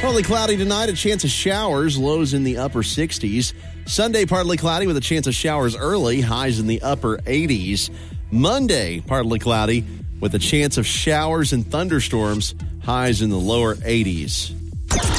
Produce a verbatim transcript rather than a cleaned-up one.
Partly cloudy tonight, a chance of showers, lows in the upper sixties. Sunday, partly cloudy with a chance of showers early, highs in the upper eighties. Monday, partly cloudy with a chance of showers and thunderstorms, highs in the lower eighties.